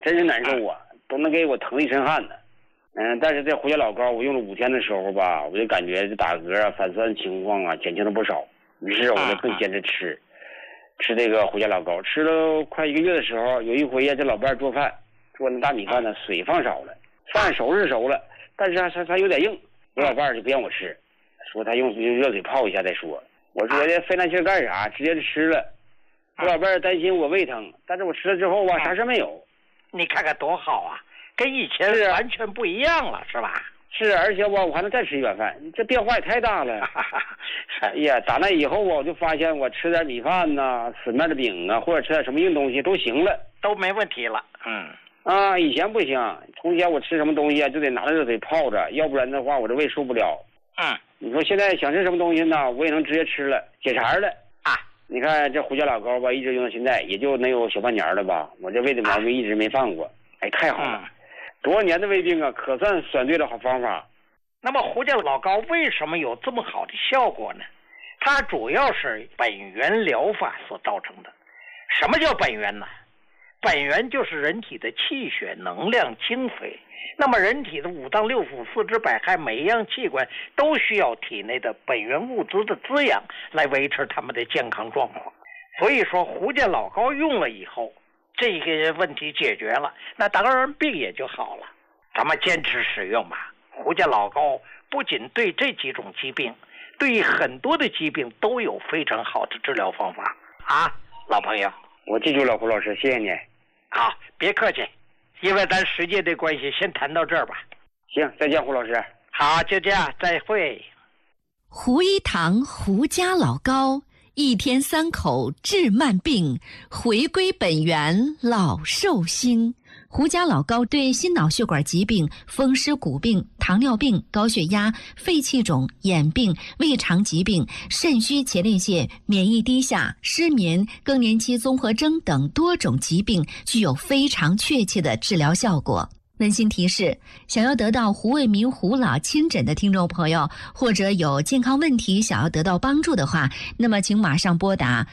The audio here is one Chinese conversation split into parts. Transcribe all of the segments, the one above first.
真是难受啊，都能给我疼一身汗呢。但是这胡椒老膏我用了5天的时候吧，我就感觉这打嗝啊、反酸情况啊减轻了不少，于是我就更坚持吃这个胡椒老膏。吃了快1个月的时候，有一回呀，这老伴做饭，做那大米饭呢，水放少了，饭熟是熟了，但是它有点硬，我老伴就不让我吃，说他用热水泡一下再说。我说这费那劲干啥，直接就吃了。我老伴担心我胃疼，但是我吃了之后吧，啥事没有。 你看看多好啊，跟以前完全不一样了，是吧？ 是，而且我还能再吃1碗饭，这变化也太大了。哎呀，打那以后我就发现我吃点米饭呐、死面的饼啊，或者吃点什么硬东西都行了， 都没问题了。 以前不行，从前我吃什么东西啊，就得拿着热水泡着，要不然的话我这胃受不了。你说现在想吃什么东西呢，我也能直接吃了，解馋了啊！你看这胡椒老膏吧，一直用到现在，也就能有小半年了吧，我这胃的毛病一直没犯过。哎，太好了。多少年的胃病啊，可算选对了好方法。 那么胡椒老膏为什么有这么好的效果呢？它主要是本源疗法所造成的。什么叫本源呢？本源就是人体的气血、能量、精髓。那么人体的5脏6腑、4肢百骸，每一样器官都需要体内的本源物质的滋养来维持他们的健康状况。所以说胡椒老膏用了以后，这个问题解决了，那当然病也就好了。咱们坚持使用吧。胡椒老膏不仅对这几种疾病，对很多的疾病都有非常好的治疗方法啊，老朋友。 我记住了，胡老师，谢谢你。 好，别客气，因为咱时间的关系，先谈到这儿吧。 行，再见，胡老师。 好，就这样，再会。 胡一堂胡家老膏，1天3口治慢病，回归本源老寿星。胡家老膏对心脑血管疾病、风湿骨病、糖尿病、高血压、肺气肿、眼病、胃肠疾病、肾虚前列腺、免疫低下、失眠、更年期综合征等多种疾病具有非常确切的治疗效果。温馨提示，想要得到胡卫民胡老亲诊的听众朋友，或者有健康问题想要得到帮助的话，那么请马上拨打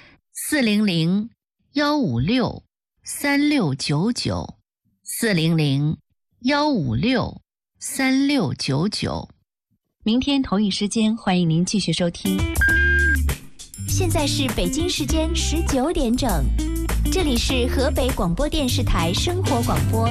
400-156-3699，400-156-3699。明天同一时间，欢迎您继续收听。 现在是北京时间19点整，这里是河北广播电视台生活广播。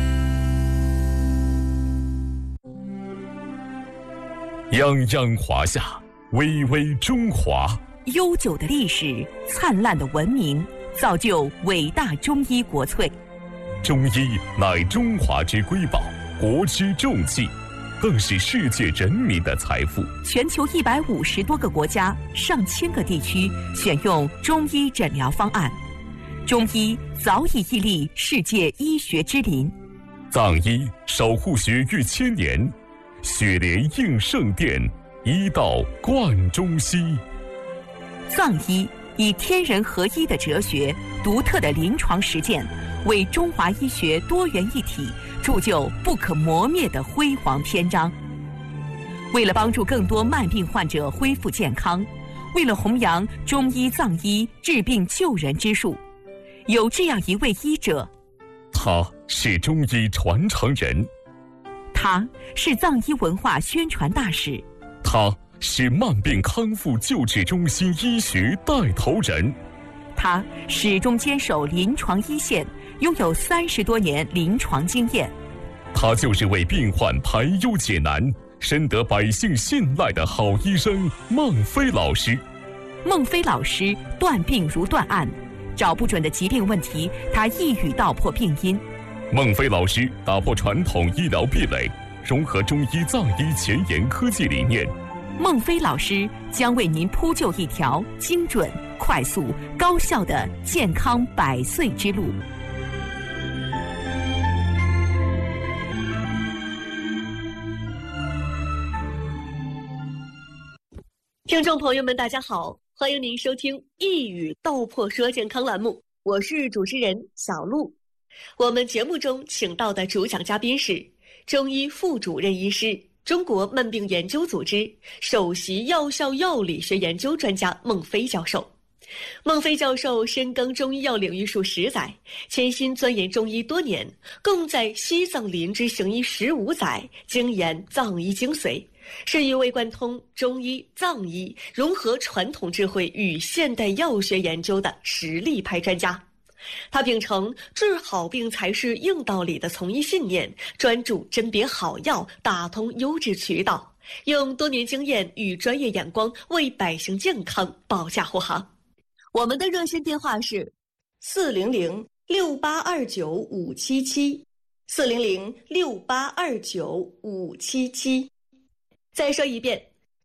泱泱华夏，巍巍中华。 悠久的历史，灿烂的文明，造就伟大中医国粹。 中医乃中华之瑰宝，国之重器，更是世界人民的财富。 全球150多个国家、上千个地区选用中医诊疗方案，中医早已屹立世界医学之林。 藏医守护血域1000年，血莲应圣殿，医道贯中西。 藏医以天人合一的哲学、独特的临床实践，为中华医学多元一体铸就不可磨灭的辉煌篇章。为了帮助更多慢病患者恢复健康，为了弘扬中医藏医治病救人之术，有这样一位医者， 他是中医传承人， 他是藏医文化宣传大使， 他是慢病康复救治中心医学带头人， 他始终坚守临床一线，拥有30多年临床经验。 他就是为病患排忧解难、深得百姓信赖的好医生孟非老师。 孟非老师断病如断案，找不准的疾病问题，他一语道破病因。 孟非老师打破传统医疗壁垒，融合中医藏医前沿科技理念。 孟非老师将为您铺就一条精准、快速、高效的健康100岁之路。 听众朋友们，大家好，欢迎您收听一语道破说健康栏目，我是主持人小璐。我们节目中请到的主讲嘉宾是中医副主任医师、中国慢病研究组织首席药效药理学研究专家孟非教授。 孟非教授深耕中医药领域数10载，潜心钻研中医多年，共在西藏林芝行医15载，精研藏医精髓，是一位贯通中医、藏医，融合传统智慧与现代药学研究的实力派专家。他秉承治好病才是硬道理的从医信念，专注甄别好药，打通优质渠道，用多年经验与专业眼光为百姓健康保驾护航。我们的热线电话是400-6829-577，400-6829-577。再说一遍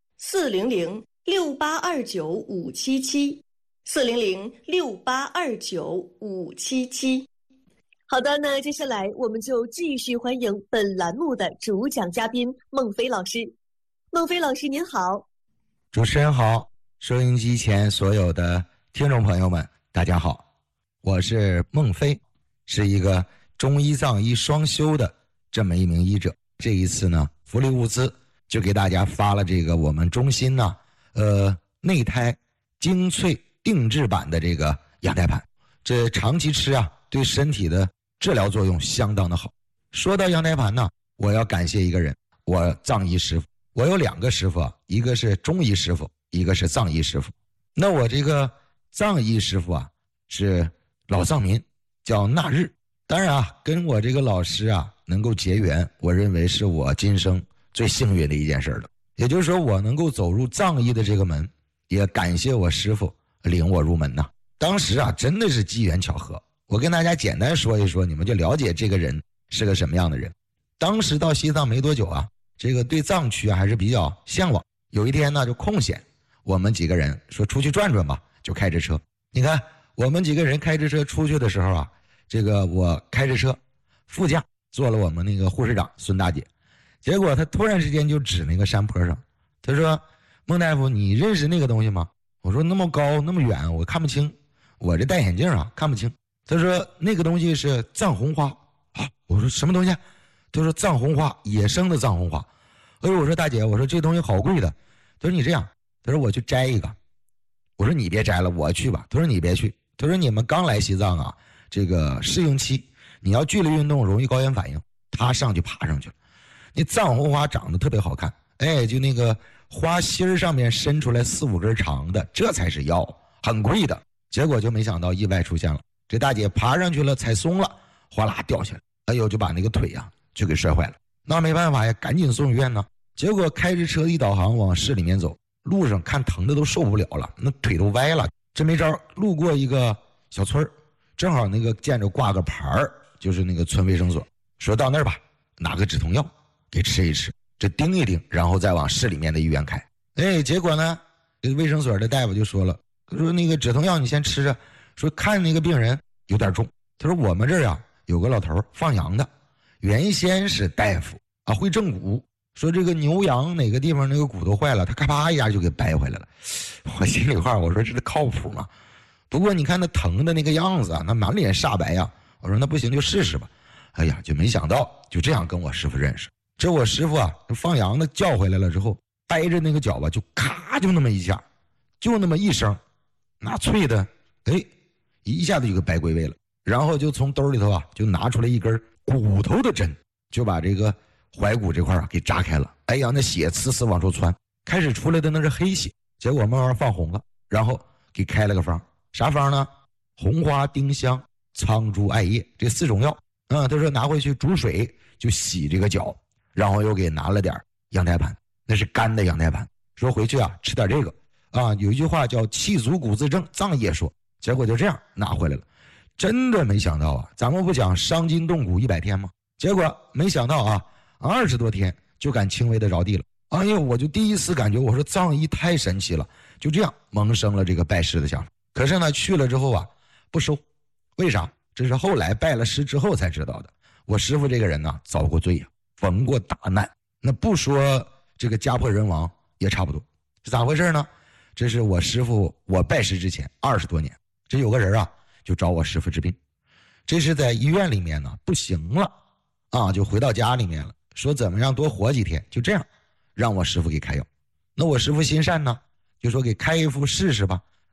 ，400-6829-577，400-6829-577。好的，那接下来我们就继续欢迎本栏目的主讲嘉宾孟非老师。孟非老师您好。 主持人好，收音机前所有的听众朋友们大家好，我是孟非，是一个中医藏医双修的这么一名医者。这一次呢，福利物资就给大家发了这个我们中心呢内胎精粹定制版的这个羊胎盘，这长期吃啊对身体的治疗作用相当的好。说到羊胎盘呢，我要感谢一个人，我藏医师傅。我有2个师傅，一个是中医师傅，一个是藏医师傅。那我这个藏医师傅啊是老藏民，叫纳日。当然啊，跟我这个老师啊能够结缘，我认为是我今生最幸运的一件事了。也就是说，我能够走入藏医的这个门，也感谢我师傅领我入门呐。当时啊真的是机缘巧合。我跟大家简单说一说，你们就了解这个人是个什么样的人。当时到西藏没多久啊，这个对藏区啊还是比较向往。有一天呢就空闲，我们几个人说出去转转吧，就开着车。你看我们几个人开着车出去的时候啊，这个我开着车，副驾坐了我们那个护士长孙大姐。结果他突然之间就指那个山坡上，他说孟大夫你认识那个东西吗？我说那么高那么远我看不清，我这戴眼镜啊看不清。他说那个东西是藏红花啊。我说什么东西？他说藏红花，野生的藏红花。哎呦，我说大姐，我说这东西好贵的。他说你这样，他说我去摘一个。我说你别摘了，我去吧。他说你别去，他说你们刚来西藏啊，这个适应期，你要剧烈运动容易高原反应。他上去爬上去了。那藏红花长得特别好看，哎，就那个花心上面伸出来4、5根长的，这才是药，很贵的。结果就没想到意外出现了，这大姐爬上去了，踩松了，哗啦掉下来，哎呦，就把那个腿啊就给摔坏了。那没办法呀，赶紧送医院呢。结果开着车一导航往市里面走，路上看疼的都受不了了，那腿都歪了。这没招，路过一个小村正好那个见着挂个牌儿，就是那个村卫生所，说到那儿吧，拿个止痛药给吃一吃，这盯一盯，然后再往市里面的医院开。哎，结果呢，这个卫生所的大夫就说了，他说那个止痛药你先吃着，说看那个病人有点重。他说我们这儿啊有个老头放羊的，原先是大夫啊，会正骨，说这个牛羊哪个地方那个骨头坏了，他咔啪一下就给掰回来了。我心里话我说这靠谱吗？不过你看他疼的那个样子啊，那满脸煞白呀。我说那不行就试试吧。哎呀，就没想到就这样跟我师傅认识。这我师傅啊放羊的叫回来了之后，掰着那个脚吧，就咔就那么一下，就那么一声，那脆的哎一下子就给掰归位了。然后就从兜里头啊就拿出来一根骨头的针，就把这个踝骨这块啊给扎开了。哎呀，那血呲呲往出窜，开始出来的那是黑血，结果慢慢放红了。然后给开了个方，啥方呢？红花、丁香、苍术、艾叶这4种药。他说拿回去煮水就洗这个脚，然后又给拿了点羊胎盘，那是干的羊胎盘，说回去啊吃点这个啊。有一句话叫气足骨自正，藏医说。结果就这样拿回来了。真的没想到啊，咱们不讲伤筋动骨100天吗？结果没想到啊，20多天就敢轻微的着地了。哎呦，我就第一次感觉，我说藏医太神奇了，就这样萌生了这个拜师的想法。可是呢，去了之后啊，不收，为啥？这是后来拜了师之后才知道的。我师傅这个人呢，遭过罪呀，逢过大难，那不说这个家破人亡也差不多。是咋回事呢？这是我师傅，我拜师之前20多年，这有个人啊，就找我师傅治病。这是在医院里面呢，不行了啊，就回到家里面了，说怎么样多活几天，就这样让我师傅给开药。那我师傅心善呢，就说给开一副试试吧。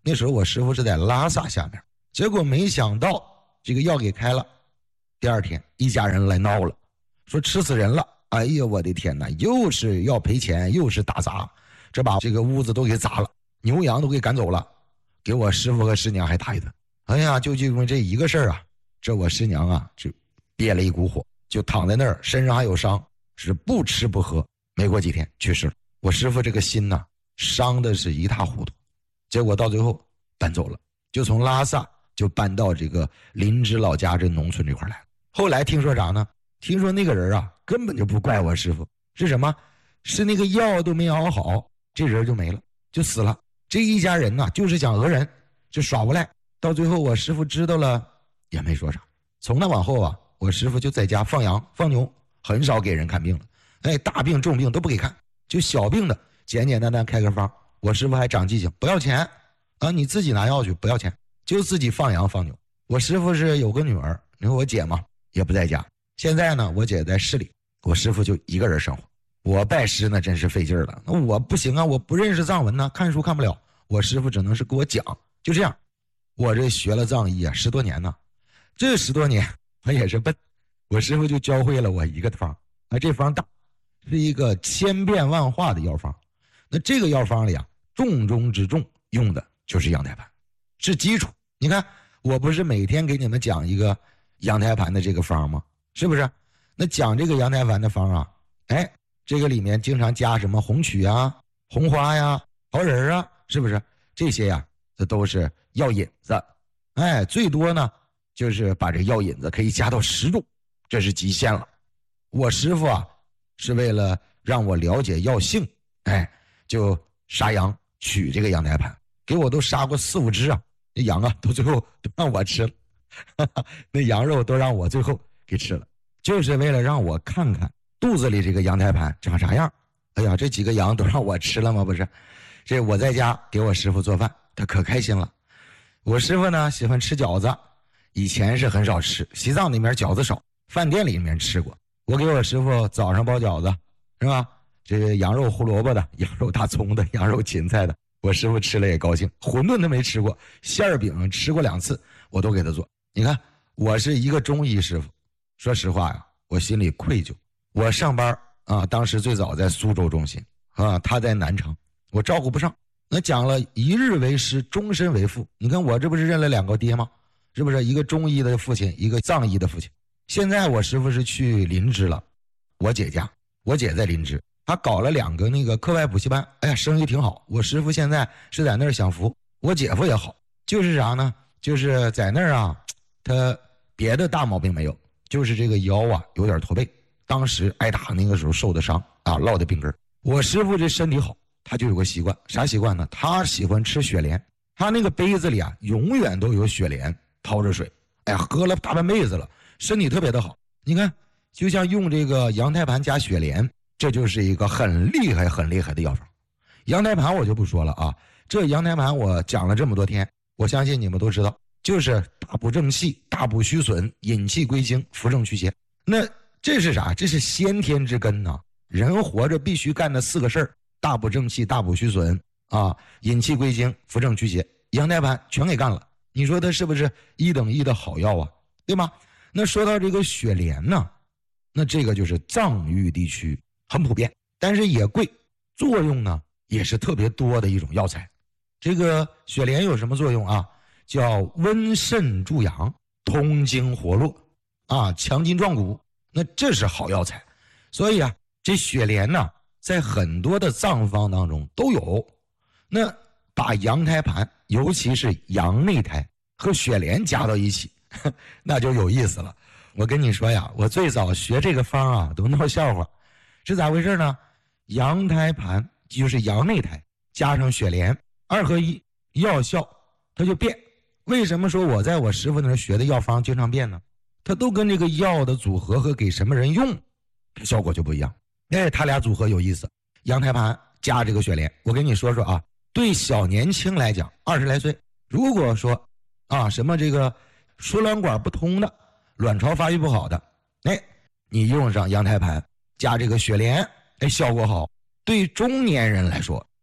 那时候我师傅是在拉萨下面，结果没想到这个药给开了，第二天一家人来闹了，说吃死人了。哎呀，我的天哪，又是要赔钱，又是打砸，这把这个屋子都给砸了，牛羊都给赶走了，给我师傅和师娘还打一顿。哎呀，就因为这一个事儿啊，这我师娘啊就憋了一股火，就躺在那儿，身上还有伤，是不吃不喝，没过几天去世了。我师傅这个心呐，伤的是一塌糊涂，结果到最后搬走了，就从拉萨就搬到这个林芝老家这农村这块来了。后来听说啥呢？听说那个人啊根本就不怪我师傅，是什么？是那个药都没熬好，这人就没了，就死了。这一家人呐，就是想讹人，就耍无赖。到最后我师傅知道了也没说啥。从那往后啊，我师傅就在家放羊放牛，很少给人看病了。哎，大病重病都不给看，就小病的简简单单开个方。我师傅还长记性，不要钱啊，你自己拿药去，不要钱，就自己放羊放牛。我师傅是有个女儿，你说我姐嘛也不在家。现在呢，我姐在市里，我师傅就一个人生活。我拜师呢真是费劲了，那我不行啊，我不认识藏文呢，看书看不了。我师傅只能是给我讲，就这样。我这学了藏医啊10多年呢，这10多年我也是笨，我师傅就教会了我一个方啊，这方大，是一个千变万化的药方。那这个药方里啊，重中之重用的就是羊胎盘，是基础。你看我不是每天给你们讲一个羊胎盘的这个方吗？是不是？那讲这个羊胎盘的方啊，哎，这个里面经常加什么红曲啊、红花呀、桃仁啊，是不是？这些呀，这都是药引子。哎，最多呢就是把这药引子可以加到10种，这是极限了。我师傅啊是为了让我了解药性，哎，就杀羊取这个羊胎盘，给我都杀过4、5只啊，那羊啊都最后都让我吃了，那羊肉都让我最后给吃了，就是为了让我看看肚子里这个羊胎盘长啥样。哎呀，这几个羊都让我吃了吗？不是，这我在家给我师傅做饭，他可开心了。我师傅呢喜欢吃饺子，以前是很少吃，西藏那边饺子少，饭店里面吃过。我给我师傅早上包饺子，是吧？这个羊肉胡萝卜的，羊肉大葱的，羊肉芹菜的，我师傅吃了也高兴。馄饨他没吃过，馅儿饼吃过2次，我都给他做。你看我是一个中医师傅，说实话呀，我心里愧疚。我上班啊，当时最早在苏州中心啊，他在南城，我照顾不上。那讲了一日为师，终身为父。你看我这不是认了2个爹吗？是不是？一个中医的父亲，一个藏医的父亲。现在我师傅是去林芝了，我姐家，我姐在林芝，他搞了2个那个课外补习班，哎呀，生意挺好。我师傅现在是在那儿享福，我姐夫也好，就是啥呢？就是在那儿啊，他别的大毛病没有，就是这个腰啊有点驼背，当时挨打那个时候受的伤啊，落的病根。我师傅这身体好，他就有个习惯，啥习惯呢？他喜欢吃雪莲，他那个杯子里啊永远都有雪莲掏着水，哎呀，喝了大半辈子了，身体特别的好。你看就像用这个羊胎盘加雪莲，这就是一个很厉害很厉害的药方。羊胎盘我就不说了啊，这羊胎盘我讲了这么多天，我相信你们都知道，就是大补正气、大补虚损、引气归经、扶正祛邪。那这是啥？这是先天之根呐，人活着必须干的4个事儿：大补正气、大补虚损啊，引气归经、扶正祛邪。羊胎盘全给干了，你说它是不是1等1的好药啊？对吗？那说到这个雪莲呢，那这个就是藏域地区很普遍，但是也贵，作用呢也是特别多的一种药材。这个雪莲有什么作用啊？叫温肾助阳、通经活络啊，强筋壮骨。那这是好药材。所以啊，这雪莲呢在很多的藏方当中都有。那把羊胎盘，尤其是羊内胎和雪莲加到一起，那就有意思了。我跟你说呀，我最早学这个方啊都闹笑话，是咋回事呢？羊胎盘就是羊内胎加上雪莲，2合1，药效它就变。为什么说我在我师傅那儿学的药方经常变呢？它都跟这个药的组合和给什么人用效果就不一样。哎，他俩组合有意思，羊胎盘加这个雪莲。我跟你说说啊，对小年轻来讲，20来岁，如果说啊什么这个输卵管不通的，卵巢发育不好的，哎，你用上羊胎盘加这个雪莲，哎，效果好。对中年人来说，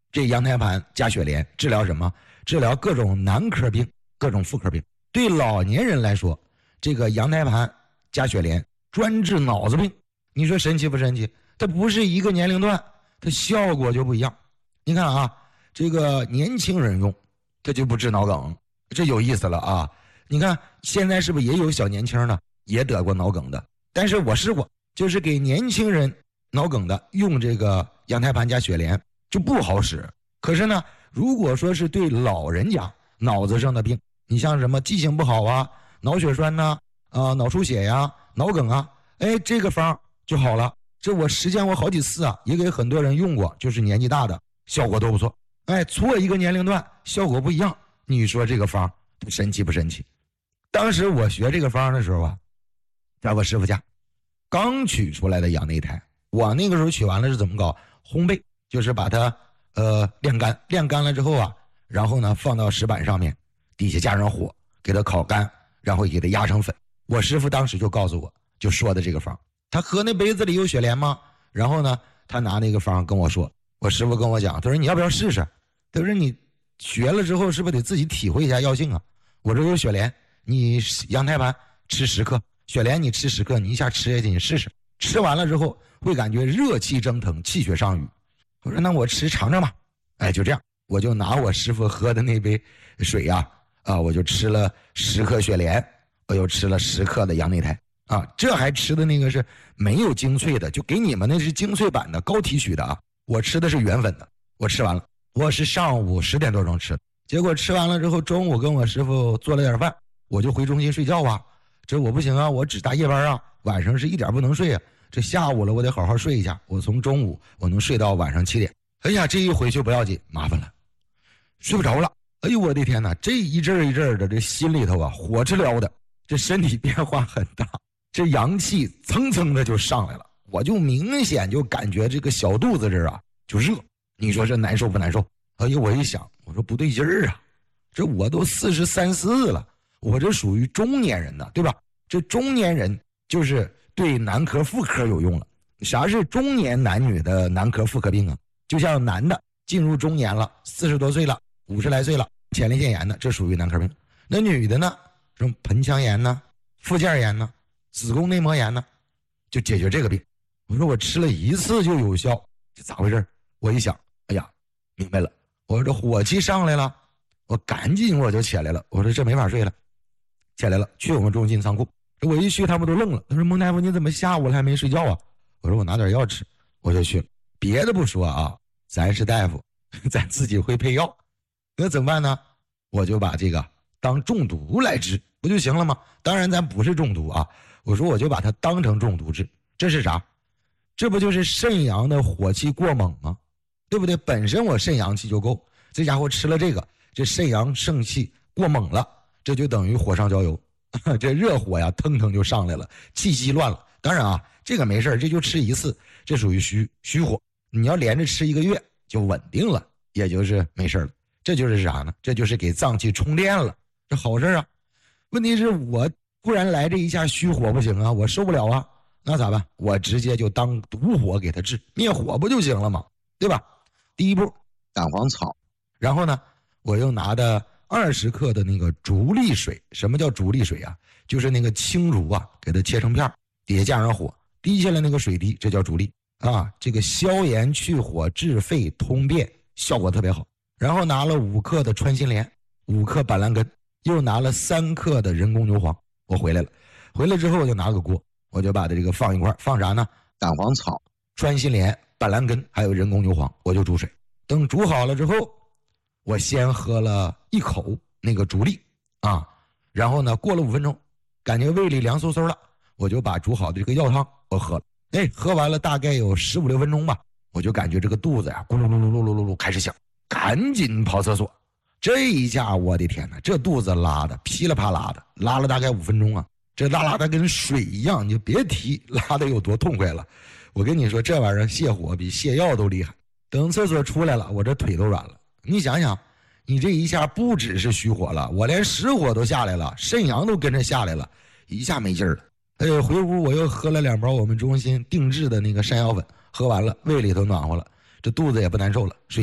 这羊胎盘加雪莲治疗什么？治疗各种男科病、各种妇科病。对老年人来说，这个羊胎盘加雪莲专治脑子病。你说神奇不神奇？它不是一个年龄段，它效果就不一样。你看啊，这个年轻人用，它就不治脑梗，这有意思了啊！你看现在是不是也有小年轻的也得过脑梗的？但是我试过，就是给年轻人脑梗的用这个羊胎盘加雪莲就不好使。可是呢，如果说是对老人家脑子上的病，你像什么记性不好啊、脑血栓呐、脑出血呀、脑梗啊，哎，这个方就好了。这我实践过好几次啊，也给很多人用过，就是年纪大的效果都不错。哎，错一个年龄段效果不一样，你说这个方神奇不神奇？当时我学这个方的时候啊，在我师傅家刚取出来的羊内胎，我那个时候取完了是怎么搞？烘焙，就是把它晾干了之后啊，然后呢放到石板上面，底下加上火给它烤干，然后给它压成粉。我师傅当时就告诉我，就说的这个方，他喝那杯子里有雪莲吗？然后呢他拿那个方跟我说，我师傅跟我讲，他说你要不要试试？他说你学了之后是不是得自己体会一下药性啊？我这有雪莲，你羊胎盘吃10克，雪莲你吃10克，你一下吃下去你试试，吃完了之后会感觉热气蒸腾，气血上涌。我说那我吃尝尝吧。哎，就这样，我就拿我师傅喝的那杯水呀，我就吃了10克雪莲，我又吃了10克的羊内胎啊，这还吃的那个是没有精粹的，就给你们那是精粹版的高提取的啊，我吃的是原粉的。我吃完了，我是上午10点多钟吃的，结果吃完了之后，中午跟我师傅做了点饭，我就回中心睡觉啊。这我不行啊，我只大夜班啊，晚上是一点不能睡啊。这下午了，我得好好睡一下。我从中午我能睡到晚上7点。哎呀，这一回去不要紧，麻烦了，睡不着了。哎呦我的天哪，这一阵一阵的，这心里头啊火直撩的，这身体变化很大，这阳气蹭蹭的就上来了，我就明显就感觉这个小肚子这儿啊就热。你说这难受不难受？哎呦，我一想，我说不对劲儿啊，这我都43、44了，我这属于中年人呢，对吧？这中年人就是对男科妇科有用了。啥是中年男女的男科妇科病啊？就像男的进入中年了，40多岁了，50来岁了，前列腺炎的，这属于男科病。那女的呢，什么盆腔炎呢、附件炎呢、子宫内膜炎呢，就解决这个病。我说我吃了1次就有效，这咋回事？我一想，哎呀，明白了，我说这火气上来了，我赶紧我就起来了。我说这没法睡了，起来了，去我们中心仓库。我一去他们都愣了，他说孟大夫你怎么下午了还没睡觉啊？我说我拿点药吃，我就去了。别的不说啊，咱是大夫，咱自己会配药，那怎么办呢？我就把这个当中毒来治，不就行了吗？当然咱不是中毒啊，我说我就把它当成中毒治。这是啥？这不就是肾阳的火气过猛吗？对不对？本身我肾阳气就够，这家伙吃了这个，这肾阳肾气过猛了，这就等于火上浇油，这热火呀腾腾就上来了，气机乱了。当然啊，这个没事，这就吃1次，这属于虚火。你要连着吃1个月就稳定了，也就是没事了。这就是啥呢？这就是给脏器充电了，这好事啊。问题是我突然来这一下虚火不行啊，我受不了啊，那咋办？我直接就当毒火给它治，灭火不就行了吗？对吧？第一步蛋黄草，然后呢我又拿的20克的那个竹沥水。什么叫竹沥水啊？就是那个青竹啊，给它切成片，底下加上火，滴下来那个水滴，这叫竹沥啊。这个消炎去火治肺通便效果特别好。然后拿了5克的穿心莲，5克板蓝根，又拿了3克的人工牛黄。我回来了，回来之后我就拿个锅，我就把这个放一块，放啥呢？蛋黄草、穿心莲、板蓝根还有人工牛黄，我就煮水。等煮好了之后，我先喝了1口那个竹沥啊，然后呢过了5分钟，感觉胃里凉飕飕了，我就把煮好的这个药汤我喝了。哎，喝完了大概有15、16分钟吧，我就感觉这个肚子呀咕噜噜噜噜噜噜开始响，赶紧跑厕所。这一下我的天哪，这肚子拉的噼里啪啦的，拉了大概5分钟啊，这拉的跟水一样，你就别提拉的有多痛快了。我跟你说，这玩意儿泻火比泻药都厉害。等厕所出来了，我这腿都软了。你想想，你这一下不只是虚火了，我连实火都下来了，肾阳都跟着下来了，一下没劲儿了。回屋我又喝了2包我们中心定制的那个山药粉，喝完了胃里头暖和了，这肚子也不难受了，睡觉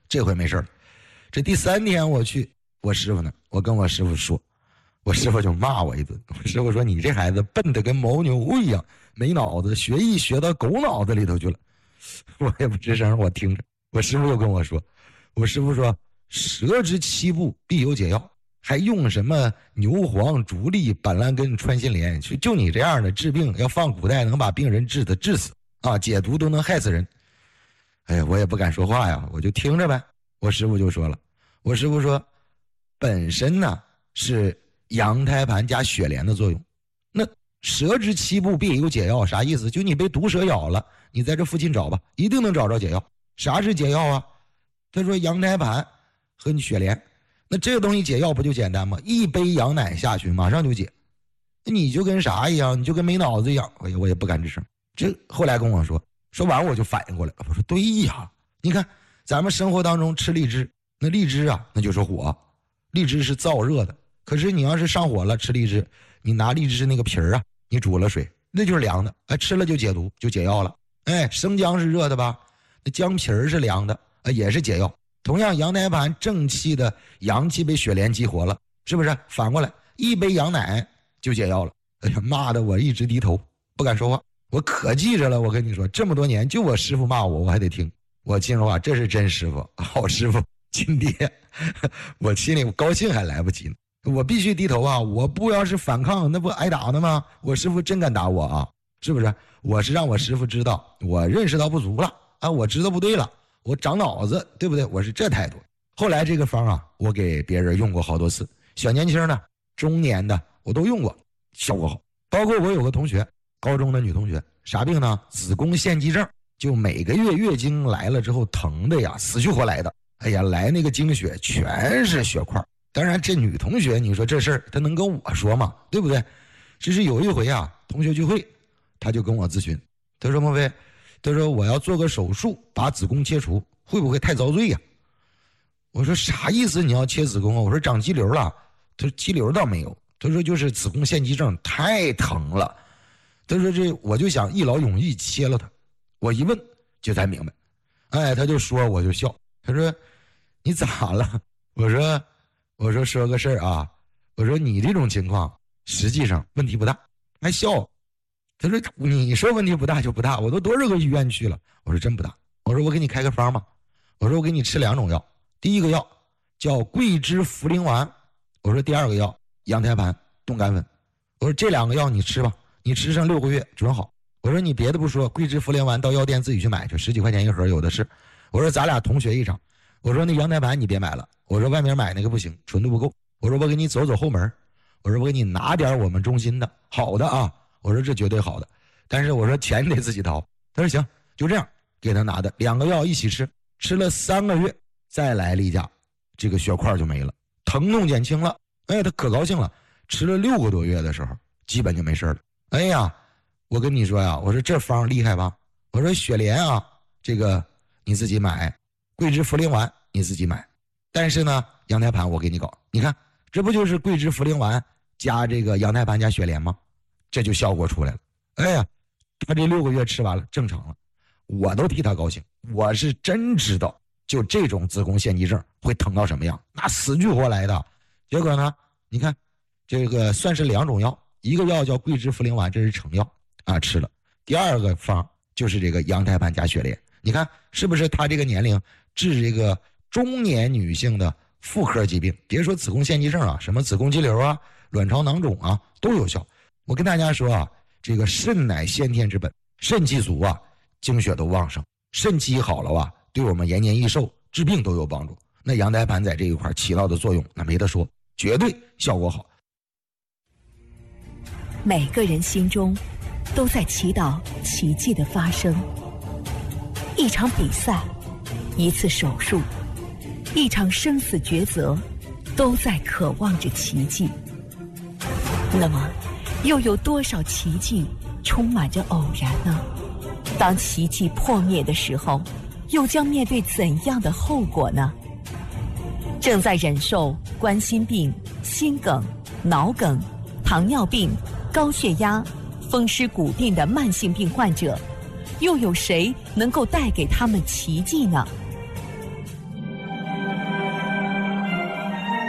这回没事了。这第3天我去我师傅那，我跟我师傅说，我师傅就骂我一顿。我师傅说你这孩子笨得跟牦牛一样，没脑子，学艺学到狗脑子里头去了。我也不吱声，我听着。我师傅又跟我说，我师傅说蛇之7步必有解药，还用什么牛黄、竹沥、板蓝根、穿心莲？就你这样的治病，要放古代能把病人治死啊，解毒都能害死人。哎呀，我也不敢说话呀，我就听着呗。我师傅就说了，我师傅说本身呢是羊胎盘加雪莲的作用，那蛇之7步必有解药啥意思？就你被毒蛇咬了，你在这附近找吧，一定能找着解药。啥是解药啊？他说羊胎盘和你雪莲，那这个东西解药不就简单吗？一杯羊奶下去马上就解。那你就跟啥一样？你就跟没脑子一样。哎呀，我也不敢吱声。这后来跟我说完我就反应过来了，我说对呀，你看咱们生活当中吃荔枝，那荔枝啊那就是火，荔枝是燥热的，可是你要是上火了吃荔枝，你拿荔枝那个皮儿啊，你煮了水，那就是凉的，哎，吃了就解毒就解药了。哎，生姜是热的吧？那姜皮儿是凉的，也是解药。同样羊胎盘正气的阳气被雪莲激活了，是不是？反过来一杯羊奶就解药了。哎呀，骂的我一直低头不敢说话，我可记着了。我跟你说这么多年就我师傅骂我还得听，我心说话这是真师傅，好师傅亲爹。我心里高兴还来不及呢，我必须低头啊！我不要是反抗那不挨打呢吗？我师傅真敢打我啊，是不是？我是让我师傅知道我认识到不足了啊，我知道不对了，我长脑子，对不对？我是这态度。后来这个方啊，我给别人用过好多次，小年轻的、中年的我都用过，效果好。包括我有个同学，高中的女同学，啥病呢？子宫腺肌症，就每个月月经来了之后疼的呀，死去活来的。哎呀，来那个经血全是血块。当然这女同学你说这事儿她能跟我说吗？对不对？只是有一回啊，同学聚会，她就跟我咨询，她说孟非，她说我要做个手术把子宫切除，会不会太遭罪呀？我说啥意思？你要切子宫啊？我说长肌瘤了。她说肌瘤倒没有，她说就是子宫腺肌症太疼了。她说这我就想一劳永逸切了它。我一问就才明白，哎，她就说我就笑，她说你咋了？我说说个事儿啊，我说你这种情况实际上问题不大，还笑。他说你说问题不大就不大，我都多少个医院去了。我说真不大。我说我给你开个方吧，我说我给你吃2种药，第一个药叫桂枝茯苓丸，我说第2个药羊胎盘冻干粉。我说这2个药你吃吧，你吃上6个月准好。我说你别的不说，桂枝茯苓丸到药店自己去买去，10几块钱一盒有的是。我说咱俩同学一场，我说那羊胎盘你别买了，我说外面买那个不行，纯度不够。我说我给你走走后门，我说我给你拿点我们中心的好的啊，我说这绝对好的，但是我说钱得自己掏。他说行，就这样给他拿的2个药一起吃，吃了3个月再来例假，这个血块就没了，疼痛减轻了。哎，他可高兴了。吃了6个多月的时候基本就没事了。哎呀，我跟你说呀，我说这方厉害吧？我说雪莲啊，这个你自己买，桂枝茯苓丸你自己买，但是呢羊胎盘我给你搞。你看这不就是桂枝茯苓丸加这个羊胎盘加雪莲吗？这就效果出来了。哎呀，他这6个月吃完了正常了，我都替他高兴。我是真知道就这种子宫腺肌症会疼到什么样，那死去活来的。结果呢你看这个算是2种药，一个药叫桂枝茯苓丸，这是成药啊，吃了。第2个方就是这个羊胎盘加雪莲。你看是不是他这个年龄治这个中年女性的妇科疾病，别说子宫腺肌症啊，什么子宫肌瘤啊、卵巢囊肿啊都有效。我跟大家说啊，这个肾乃先天之本，肾气足啊，精血都旺盛，肾气好了啊，对我们延年益寿、治病都有帮助。那羊胎盘在这一块起到的作用，那没得说，绝对效果好。 每个人心中都在祈祷奇迹的发生。一场比赛，一次手术，一场生死抉择，都在渴望着奇迹。那么又有多少奇迹充满着偶然呢？当奇迹破灭的时候，又将面对怎样的后果呢？正在忍受冠心病、心梗、脑梗、糖尿病、高血压、风湿骨病的慢性病患者，又有谁能够带给他们奇迹呢？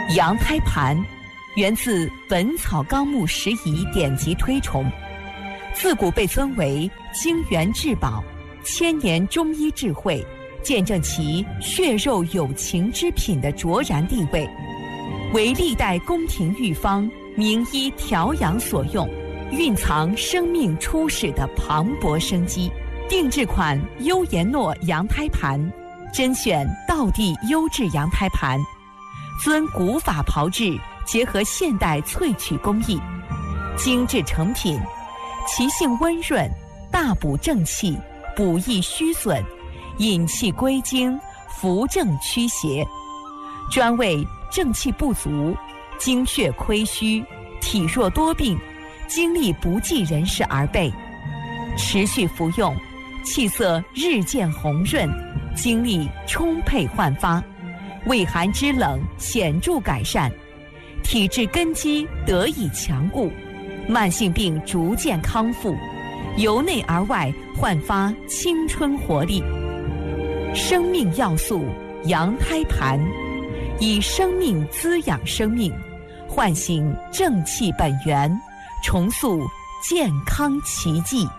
羊胎盘源自《本草纲目拾遗》典籍推崇，自古被尊为精元至宝、千年中医智慧，见证其血肉有情之品的卓然地位，为历代宫廷御方、名医调养所用，蕴藏生命初始的磅礴生机。定制款优颜诺羊胎盘，甄选道地优质羊胎盘，遵古法炮制，结合现代萃取工艺，精致成品，其性温润，大补正气，补益虚损，引气归经，扶正驱邪，专为正气不足、精血亏虚、体弱多病、精力不济人士而备。持续服用，气色日渐红润，精力充沛焕发，胃寒肢冷显著改善，体质根基得以强固，慢性病逐渐康复，由内而外焕发青春活力。生命要素羊胎盘，以生命滋养生命，唤醒正气本源，重塑健康奇迹。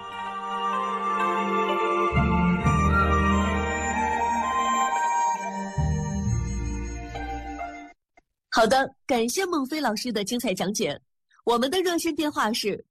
好的，感谢孟非老师的精彩讲解。我们的热线电话是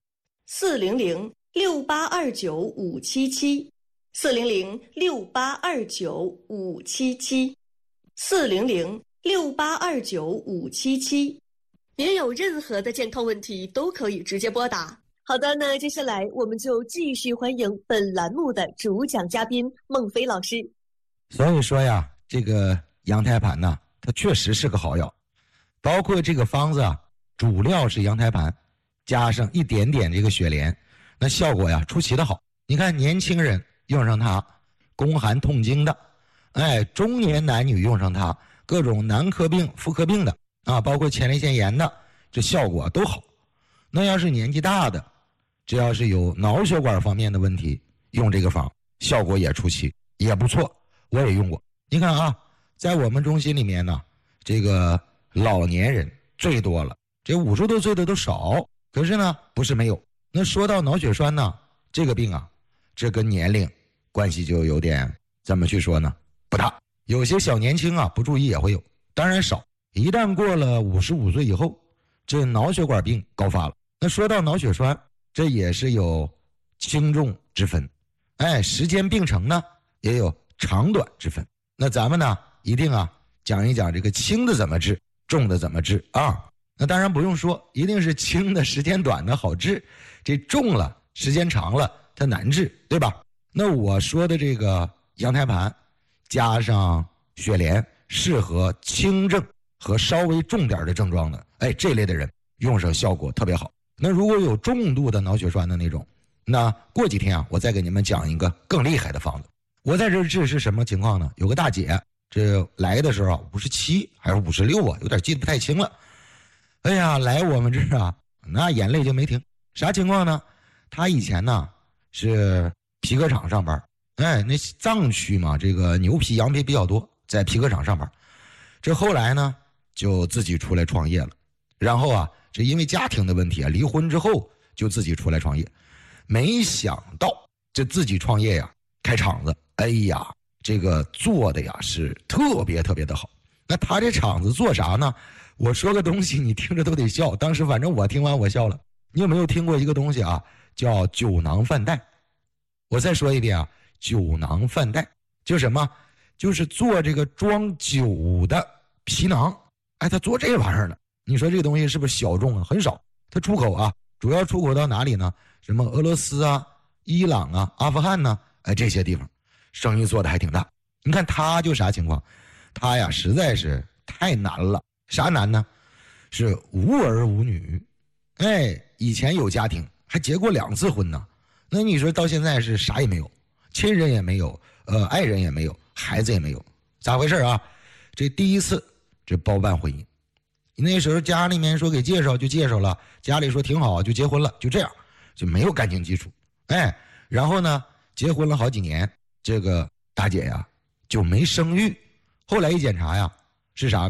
400-6829-577，400-6829-577，400-6829-577。您有任何的健康问题都可以直接拨打。好的，那接下来我们就继续欢迎本栏目的主讲嘉宾孟非老师。 所以说呀，这个羊胎盘呢，它确实是个好药。包括这个方子啊，主料是羊胎盘，加上一点点这个雪莲，那效果呀出奇的好。你看年轻人用上它，宫寒痛经的，中年男女用上它，各种男科病、妇科病的啊，包括前列腺炎的，这效果都好。那要是年纪大的，只要是有脑血管方面的问题，用这个方效果也出奇，也不错，我也用过。你看啊，在我们中心里面呢，这个老年人最多了，这50多岁的都少，可是呢不是没有。那说到脑血栓呢，这个病啊，这跟年龄关系就有点怎么去说呢，不大。有些小年轻啊不注意也会有，当然少。一旦过了55岁以后，这脑血管病高发了。那说到脑血栓，这也是有轻重之分，时间病程呢也有长短之分。那咱们呢一定啊讲一讲这个轻的怎么治，重的怎么治啊？那当然不用说，一定是轻的时间短的好治，这重了时间长了它难治，对吧？那我说的这个羊胎盘加上雪莲，适合轻症和稍微重点的症状的，这类的人用上效果特别好。那如果有重度的脑血栓的那种，那过几天啊我再给你们讲一个更厉害的方子。我在这治是什么情况呢？有个大姐，这来的时候57还是56啊，有点记得不太清了。来我们这儿啊，那眼泪就没停。啥情况呢？她以前呢是皮革厂上班，那藏区嘛，这个牛皮羊皮比较多，在皮革厂上班。这后来呢就自己出来创业了，然后啊这因为家庭的问题啊，离婚之后就自己出来创业。没想到这自己创业呀，开厂子，这个做的呀是特别特别的好。那他这厂子做啥呢？我说个东西你听着都得笑，当时反正我听完我笑了。你有没有听过一个东西啊，叫酒囊饭袋？我再说一遍啊，酒囊饭袋就是什么？就是做这个装酒的皮囊。他做这玩意儿呢，你说这个东西是不是小众啊？很少。它出口啊，主要出口到哪里呢？什么俄罗斯啊、伊朗啊、阿富汗呢，这些地方生意做的还挺大。你看他就啥情况？他呀实在是太难了。啥难呢？是无儿无女，以前有家庭，还结过2次婚呢。那你说到现在是啥也没有，亲人也没有，爱人也没有，孩子也没有，咋回事啊？这第一次这包办婚姻，那时候家里面说给介绍就介绍了，家里说挺好就结婚了，就这样就没有感情基础。然后呢结婚了好几年，这个大姐呀就没生育。后来一检查呀，是啥呢？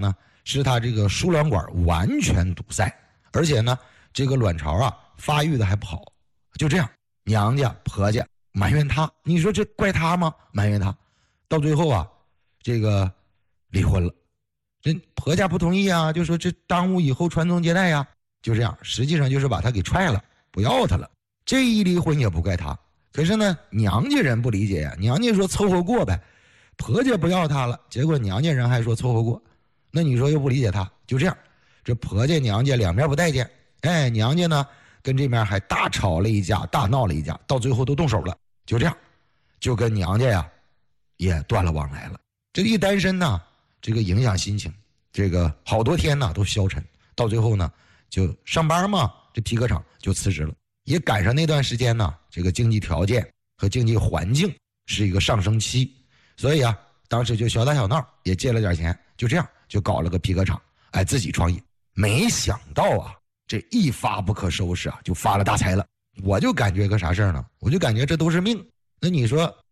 使他这个输卵管完全堵塞，而且呢，这个卵巢啊发育的还不好。就这样，娘家婆家埋怨他，你说这怪他吗？埋怨他，到最后啊，这个离婚了。这婆家不同意啊，就说这耽误以后传宗接代呀。就这样，实际上就是把他给踹了，不要他了。这一离婚也不怪他，可是呢，娘家人不理解呀，娘家说凑合过呗，婆家不要他了，结果娘家人还说凑合过，那你说又不理解他，就这样，这婆家娘家两边不待见，哎，娘家呢跟这边还大吵了一架，大闹了一架，到最后都动手了，就这样，就跟娘家呀也断了往来了。这个一单身呢，这个影响心情，这个好多天呢都消沉，到最后呢就上班嘛，这皮革厂就辞职了。也赶上那段时间呢，这个经济条件和经济环境是一个上升期，所以啊，当时就小打小闹，也借了点钱，就这样就搞了个皮革厂，哎，自己创业。没想到啊，这一发不可收拾啊，就发了大财了。我就感觉个啥事儿呢？我就感觉这都是命。那你说